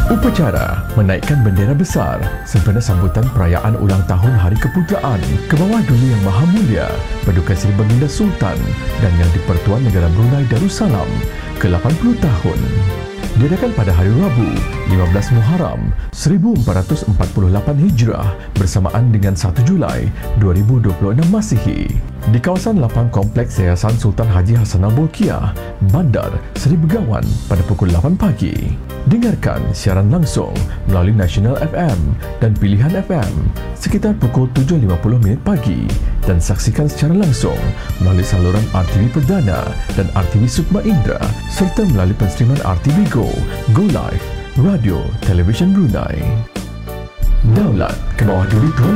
Upacara menaikkan bendera besar sempena sambutan perayaan ulang tahun Hari Keputeraan ke bawah Duli Yang Maha Mulia Paduka Seri Baginda Sultan dan Yang di-Pertuan Negara Brunei Darussalam ke-80 tahun. Diadakan pada hari Rabu, 15 Muharram 1448 Hijrah bersamaan dengan 1 Julai 2026 Masihi di kawasan lapang Kompleks Yayasan Sultan Haji Hassanal Bolkiah, Bandar Seri Begawan pada pukul 8 pagi. Dengarkan siaran langsung melalui Nasional FM dan Pilihan FM sekitar pukul 7.50 pagi dan saksikan secara langsung melalui saluran RTV Perdana dan RTV Sukma Indra serta melalui penstreaman RTV Go, Go Live, Radio, Television Brunei. Daulat ke bawah Duli Tuan